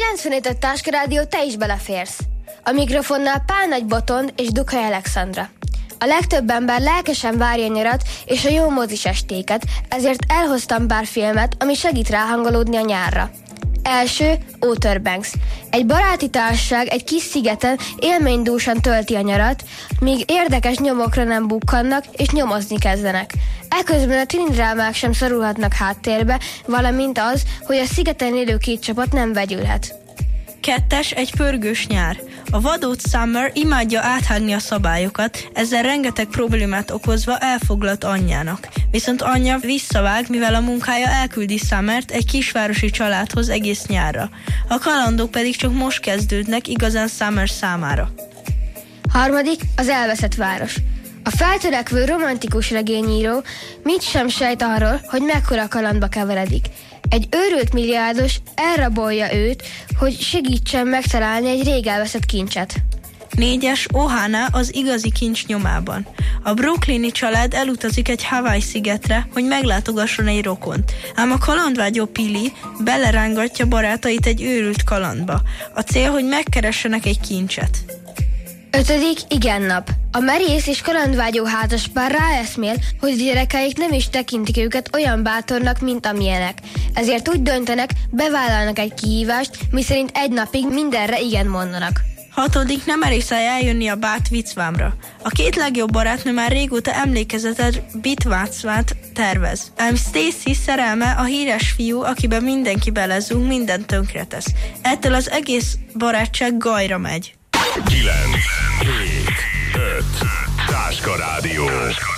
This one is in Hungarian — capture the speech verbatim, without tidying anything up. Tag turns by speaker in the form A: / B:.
A: kilencvenöt öt Táska Rádió, te is beleférsz. A mikrofonnál Pál Nagy Botond és Dukai Alexandra. A legtöbb ember lelkesen várja a nyarat és a jó mozis estéket, ezért elhoztam pár filmet, ami segít ráhangolódni a nyárra. Első, Outer Banks. Egy baráti társaság egy kis szigeten élménydúsan tölti a nyarat, míg érdekes nyomokra nem bukkannak és nyomozni kezdenek. Eközben a tinidrámák sem szorulhatnak háttérbe, valamint az, hogy a szigeten élő két csapat nem vegyülhet.
B: Kettes, egy pörgős nyár. A vadóc Summer imádja áthágni a szabályokat, ezzel rengeteg problémát okozva elfoglalt anyjának. Viszont anyja visszavág, mivel a munkája elküldi Summert egy kisvárosi családhoz egész nyárra. A kalandok pedig csak most kezdődnek igazán Summer számára.
A: Harmadik, az elveszett város. A feltörekvő romantikus regényíró mit sem sejt arról, hogy mekkora kalandba keveredik. Egy őrült milliárdos elrabolja őt, hogy segítsen megtalálni egy rég elveszett kincset.
B: Négyes, Ohana az igazi kincs nyomában. A brooklyni család elutazik egy Hawaii szigetre, hogy meglátogasson egy rokont. Ám a kalandvágyó Pili belerángatja barátait egy őrült kalandba. A cél, hogy megkeressenek egy kincset.
A: Ötödik, igen nap. A merész és kalandvágyó házaspár ráeszmél, hogy gyerekeik nem is tekintik őket olyan bátornak, mint amilyenek. Ezért úgy döntenek, bevállalnak egy kihívást, miszerint egy napig mindenre igen mondanak.
B: Hatodik, nem merészel eljönni a Bát Vicvámra. A két legjobb barátnő már régóta emlékezetes Bitvacvát tervez. Ám Stacy szerelme a híres fiú, akiben mindenki belezúg, mindent tönkretesz. Ettől az egész barátság gajra megy.
C: kilenc, hét, öt, Táska Rádió.